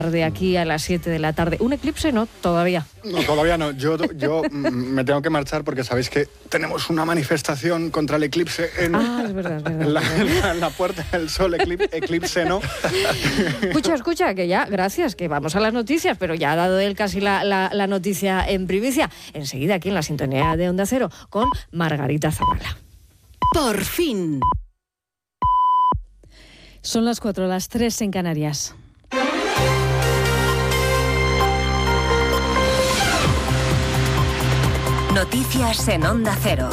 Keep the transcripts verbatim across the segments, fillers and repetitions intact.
De aquí a las siete de la tarde. ¿Un eclipse? No, todavía. No, todavía no. Yo, yo me tengo que marchar porque sabéis que tenemos una manifestación contra el eclipse en, ah, es verdad, es verdad, en, la, es verdad. en, la, en la Puerta del Sol. Eclipse, eclipse no. Escucha, escucha, que ya, gracias, que vamos a las noticias, pero ya ha dado él casi la, la, la noticia en primicia. Enseguida aquí en la sintonía de Onda Cero con Margarita Zavala. Por fin. Son las cuatro, las tres en Canarias. Noticias en Onda Cero.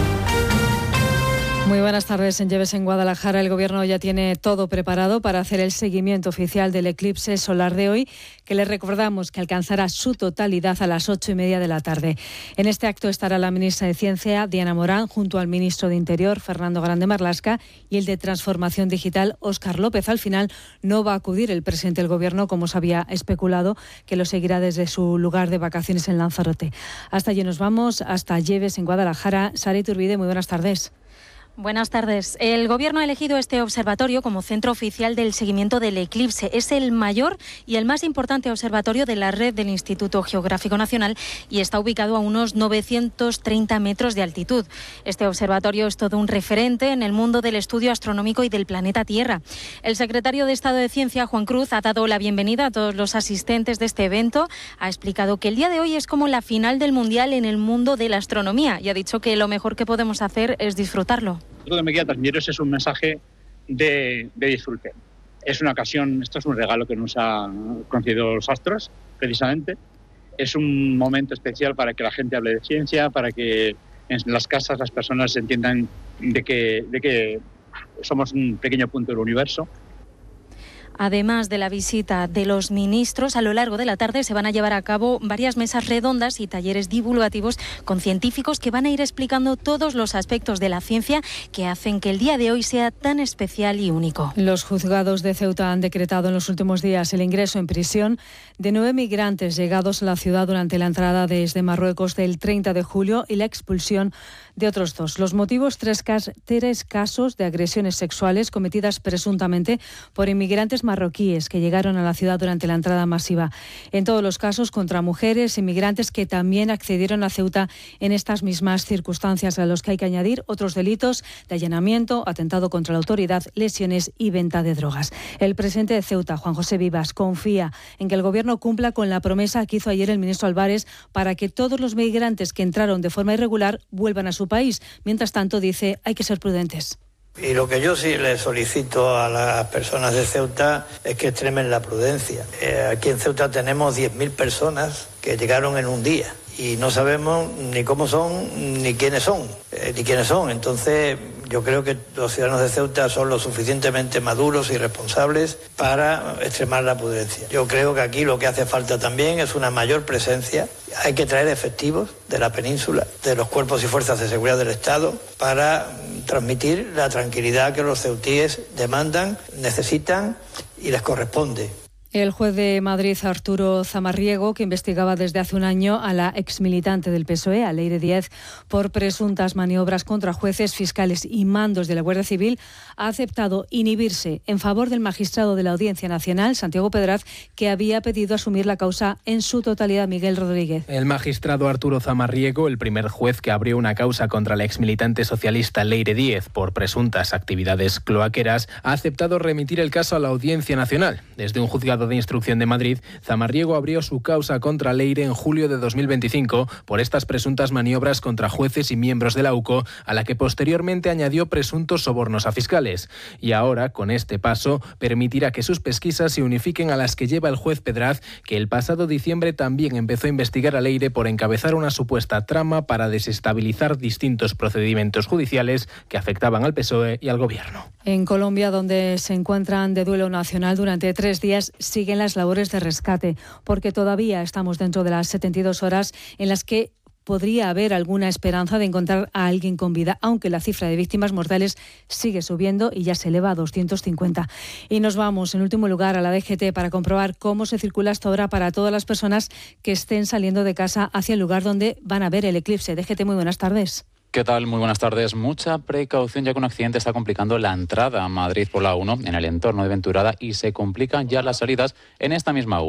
Muy buenas tardes. En Lleves, en Guadalajara, el Gobierno ya tiene todo preparado para hacer el seguimiento oficial del eclipse solar de hoy, que les recordamos que alcanzará su totalidad a las ocho y media de la tarde. En este acto estará la ministra de Ciencia, Diana Morán, junto al ministro de Interior, Fernando Grande Marlaska, y el de Transformación Digital, Óscar López. Al final no va a acudir el presidente del Gobierno, como se había especulado, que lo seguirá desde su lugar de vacaciones en Lanzarote. Hasta allí nos vamos, hasta Lleves, en Guadalajara. Sara Iturbide, muy buenas tardes. Buenas tardes. El Gobierno ha elegido este observatorio como centro oficial del seguimiento del eclipse. Es el mayor y el más importante observatorio de la red del Instituto Geográfico Nacional y está ubicado a unos novecientos treinta metros de altitud. Este observatorio es todo un referente en el mundo del estudio astronómico y del planeta Tierra. El secretario de Estado de Ciencia, Juan Cruz, ha dado la bienvenida a todos los asistentes de este evento. Ha explicado que el día de hoy es como la final del Mundial en el mundo de la astronomía y ha dicho que lo mejor que podemos hacer es disfrutarlo. Lo que me quiero transmitiros es un mensaje de, de disfrute. Es una ocasión, esto es un regalo que nos han concedido los astros, precisamente. Es un momento especial para que la gente hable de ciencia, para que en las casas las personas entiendan de que, de que somos un pequeño punto del universo. Además de la visita de los ministros, a lo largo de la tarde se van a llevar a cabo varias mesas redondas y talleres divulgativos con científicos que van a ir explicando todos los aspectos de la ciencia que hacen que el día de hoy sea tan especial y único. Los juzgados de Ceuta han decretado en los últimos días el ingreso en prisión de nueve migrantes llegados a la ciudad durante la entrada desde Marruecos del treinta de julio y la expulsión de otros dos. Los motivos, tres, cas- tres casos de agresiones sexuales cometidas presuntamente por inmigrantes marroquíes que llegaron a la ciudad durante la entrada masiva. En todos los casos contra mujeres inmigrantes que también accedieron a Ceuta en estas mismas circunstancias, a los que hay que añadir otros delitos de allanamiento, atentado contra la autoridad, lesiones y venta de drogas. El presidente de Ceuta, Juan José Vivas, confía en que el Gobierno cumpla con la promesa que hizo ayer el ministro Álvarez para que todos los migrantes que entraron de forma irregular vuelvan a su país. Mientras tanto, dice, hay que ser prudentes. Y lo que yo sí le solicito a las personas de Ceuta es que extremen la prudencia. Eh, aquí en Ceuta tenemos diez mil personas que llegaron en un día y no sabemos ni cómo son ni quiénes son, eh, ni quiénes son. Entonces yo creo que los ciudadanos de Ceuta son lo suficientemente maduros y responsables para extremar la prudencia. Yo creo que aquí lo que hace falta también es una mayor presencia. Hay que traer efectivos de la península, de los cuerpos y fuerzas de seguridad del Estado, para transmitir la tranquilidad que los ceutíes demandan, necesitan y les corresponde. El juez de Madrid, Arturo Zamarriego, que investigaba desde hace un año a la exmilitante del P S O E, a Leire Díez, por presuntas maniobras contra jueces, fiscales y mandos de la Guardia Civil, ha aceptado inhibirse en favor del magistrado de la Audiencia Nacional, Santiago Pedraz, que había pedido asumir la causa en su totalidad. Miguel Rodríguez. El magistrado Arturo Zamarriego, el primer juez que abrió una causa contra la exmilitante socialista Leire Díez por presuntas actividades cloaqueras, ha aceptado remitir el caso a la Audiencia Nacional. Desde un juzgado de Instrucción de Madrid, Zamarriego abrió su causa contra Leire en julio de dos mil veinticinco por estas presuntas maniobras contra jueces y miembros de la U C O, a la que posteriormente añadió presuntos sobornos a fiscales. Y ahora, con este paso, permitirá que sus pesquisas se unifiquen a las que lleva el juez Pedraz, que el pasado diciembre también empezó a investigar a Leire por encabezar una supuesta trama para desestabilizar distintos procedimientos judiciales que afectaban al P S O E y al Gobierno. En Colombia, donde se encuentran de duelo nacional durante tres días, siguen las labores de rescate, porque todavía estamos dentro de las setenta y dos horas en las que podría haber alguna esperanza de encontrar a alguien con vida, aunque la cifra de víctimas mortales sigue subiendo y ya se eleva a doscientos cincuenta. Y nos vamos, en último lugar, a la D G T para comprobar cómo se circula hasta ahora para todas las personas que estén saliendo de casa hacia el lugar donde van a ver el eclipse. D G T, muy buenas tardes. ¿Qué tal? Muy buenas tardes. Mucha precaución, ya que un accidente está complicando la entrada a Madrid por la A uno en el entorno de Venturada y se complican ya las salidas en esta misma U.